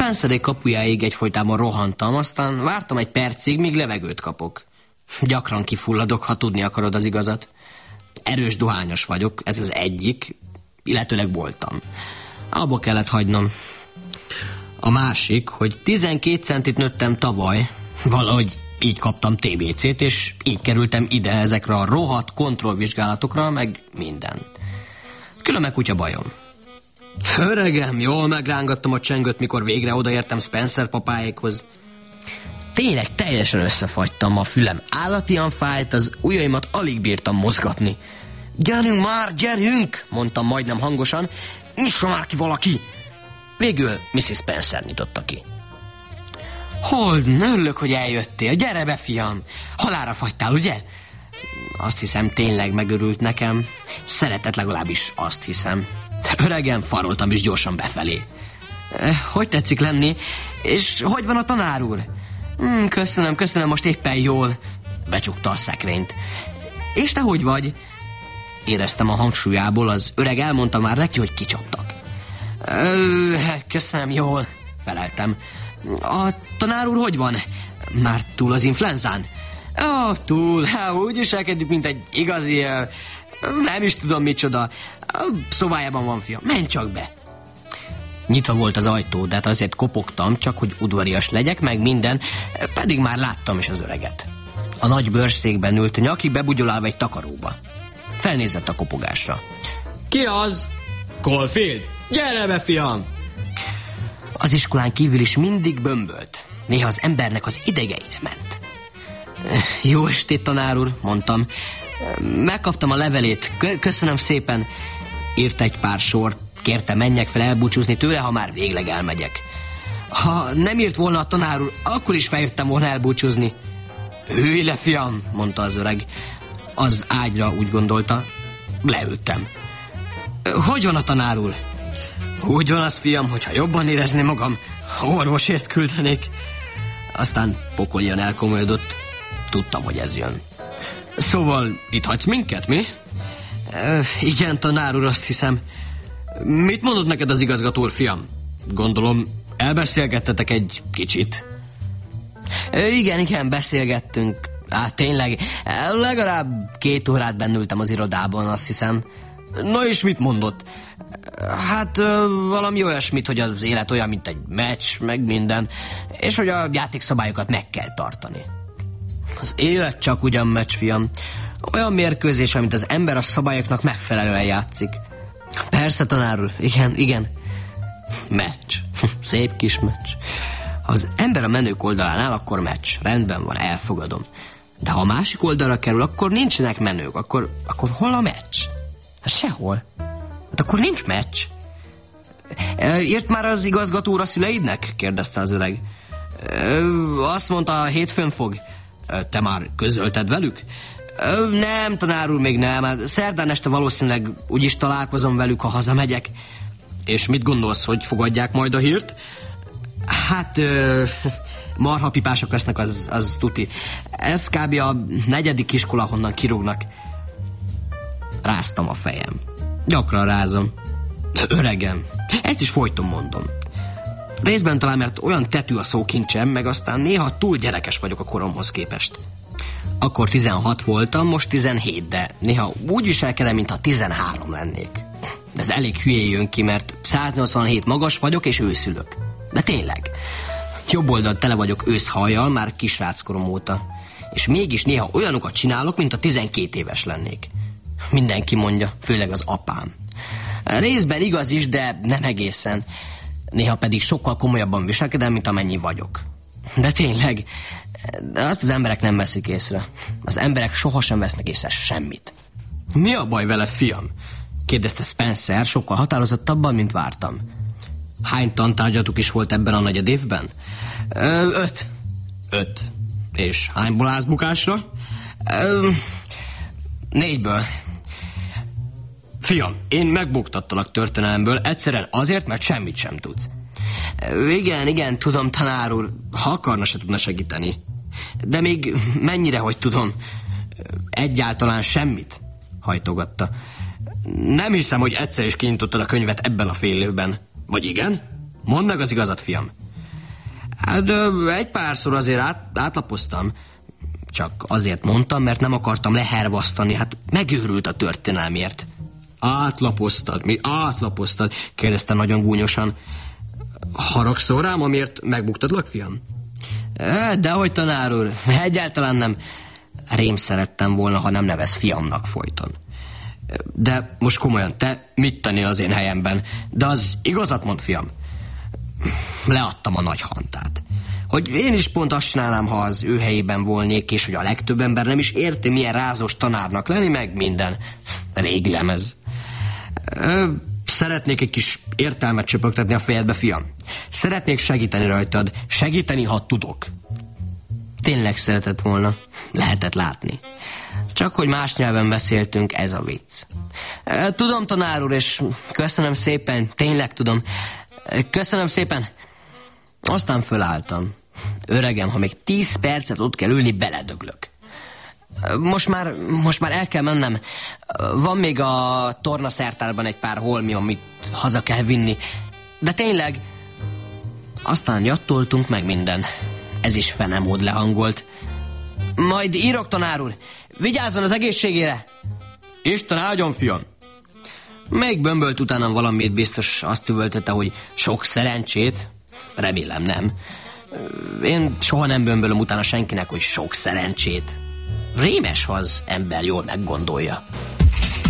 Spencerék kapujáig egyfolytában rohantam, aztán vártam egy percig, míg levegőt kapok. Gyakran kifulladok, ha tudni akarod az igazat. Erős dohányos vagyok, ez az egyik, illetőleg voltam. Abba kellett hagynom. A másik, hogy 12 centit nőttem tavaly, valahogy így kaptam TBC-t, és így kerültem ide ezekre a rohadt kontrollvizsgálatokra, meg minden. Különben kutya bajom. Öregem, jól megrángattam a csengőt, mikor végre odaértem Spencer papáékhoz. Tényleg teljesen összefagytam, a fülem állatian fájt, az ujjaimat alig bírtam mozgatni. Gyerünk már, gyerünk, mondtam majdnem hangosan, nyissa már ki valaki. Végül Mrs. Spencer nyitotta ki. Holden, örülök, hogy eljöttél, gyere be, fiam. Halálra fagytál, ugye? Azt hiszem, tényleg megörült nekem. Szeretett, legalábbis azt hiszem. Öregem, faroltam is gyorsan befelé. Hogy tetszik lenni? És hogy van a tanár úr? Köszönöm, most éppen jól. Becsukta a szekrényt. És te hogy vagy? Éreztem a hangsúlyából, az öreg elmondta már neki, hogy kicsaptak. Köszönöm, jól, feleltem. A tanár úr hogy van? Már túl az influenzán? Túl, úgy viselkedik, mint egy igazi, nem is tudom micsoda. Szobájában van, fiam, menj csak be. Nyitva volt az ajtó, de hát azért kopogtam, csak hogy udvarias legyek, meg minden, pedig már láttam is az öreget. A nagy bőrszékben ült, nyakig bebugyolálva egy takaróba. Felnézett a kopogásra. Ki az? Caulfield? Gyere be, fiam! Az iskolán kívül is mindig bömbölt. Néha az embernek az idegeire ment. Jó estét, tanár úr, mondtam. Megkaptam a levelét, köszönöm szépen. Írt egy pár sort, kérte menjek fel elbúcsúzni tőle, ha már végleg elmegyek. Ha nem írt volna a tanár úr, akkor is feljöttem volna elbúcsúzni. Ülj le, fiam, mondta az öreg. Az ágyra, úgy gondolta. Leültem. Hogy van a tanár úr? Úgy van az, fiam, hogyha jobban érezni magam, orvosért küldenék. Aztán pokoljan elkomolyodott. Tudtam, hogy ez jön. Szóval itt hagysz minket, mi? Igen, tanár úr, azt hiszem. Mit mondott neked az igazgató úr, fiam? Gondolom, elbeszélgettetek egy kicsit. Igen, beszélgettünk. Tényleg, legalább 2 órát bennültem az irodában, azt hiszem. Na és mit mondott? Hát valami olyasmit, hogy az élet olyan, mint egy meccs, meg minden, és hogy a játékszabályokat meg kell tartani. Az élet csak ugyan meccs, fiam. Olyan mérkőzés, amit az ember a szabályoknak megfelelően játszik. Persze, tanár úr, igen. Meccs. Szép kis meccs. Ha az ember a menők oldalán áll, akkor meccs. Rendben van, elfogadom. De ha a másik oldalra kerül, akkor nincsenek menők. Akkor hol a meccs? Sehol. Hát akkor nincs meccs. Írt már az igazgató úr a szüleidnek? Kérdezte az öreg. Azt mondta, hétfőn fog. Te már közölted velük? Nem, tanár úr, még nem. Szerdán este valószínűleg úgyis találkozom velük, ha hazamegyek. És mit gondolsz, hogy fogadják majd a hírt? Hát, marhapipások lesznek, az tuti. Ez kb. A 4. iskola, honnan kirúgnak. Ráztam a fejem. Gyakran rázom. Öregem, ezt is folyton mondom. Részben talán, mert olyan tetű a szókincsem, meg aztán néha túl gyerekes vagyok a koromhoz képest. Akkor 16 voltam, most 17, de néha úgy viselkedem, mintha 13 lennék. De ez elég hülyén jön ki, mert 187 magas vagyok, és őszülök. De tényleg. Jobb oldalt tele vagyok őszhajjal, már kisráckorom óta. És mégis néha olyanokat csinálok, mint a 12 éves lennék. Mindenki mondja, főleg az apám. Részben igaz is, de nem egészen. Néha pedig sokkal komolyabban viselkedem, mint amennyi vagyok. De tényleg, de azt az emberek nem veszik észre. Az emberek sohasem vesznek észre semmit. Mi a baj veled, fiam? Kérdezte Spencer sokkal határozottabban, mint vártam. Hány tantárgyatuk is volt ebben a negyed évben? 5. 5. És hányból állsz bukásra? 4-ből. Fiam, én megbuktattalak történelemből egyszerűen azért, mert semmit sem tudsz. Igen, tudom, tanár úr, ha akarna, se tudna segíteni. De még mennyire, hogy tudom? Egyáltalán semmit, hajtogatta. Nem hiszem, hogy egyszer is kinyitottad a könyvet ebben a fél évben. Vagy igen? Mondd meg az igazat, fiam. Hát egy párszor azért átlapoztam. Csak azért mondtam, mert nem akartam lehervasztani. Hát megőrült a történelmért. Átlapoztad? Mi átlapoztad? Kérdezte nagyon gúnyosan. Haragszol rám, amiért megbuktadlak, fiam? Dehogy, tanár úr, egyáltalán nem. Rém szerettem volna, ha nem nevez fiamnak folyton. De most komolyan, te mit tennél az én helyemben? De az igazat mond, fiam. Leadtam a nagy hantát. Hogy én is pont azt csinálnám, ha az ő helyében volnék, és hogy a legtöbb ember nem is érti, milyen rázós tanárnak lenni, meg minden. Régi lemez. Szeretnék egy kis értelmet csöpögtetni a fejedbe, fiam. Szeretnék segíteni rajtad. Segíteni, ha tudok. Tényleg szeretett volna. Lehetett látni. Csak hogy más nyelven beszéltünk, ez a vicc. Tudom, tanár úr, és köszönöm szépen. Tényleg tudom. Köszönöm szépen. Aztán fölálltam. Öregem, ha még 10 percet ott kell ülni, beledöglök. Most már el kell mennem. Van még a tornaszertárban egy pár holmi, amit haza kell vinni. De tényleg. Aztán jattoltunk meg minden. Ez is fenemód lehangolt. Majd írok, tanár úr. Vigyázzon az egészségére. Isten áldjon, fiam. Még bömbölt utánam valamit, biztos azt üvöltötte, hogy sok szerencsét. Remélem nem. Én soha nem bömbölöm utána senkinek, hogy sok szerencsét. Rémes, ha az ember jól meggondolja.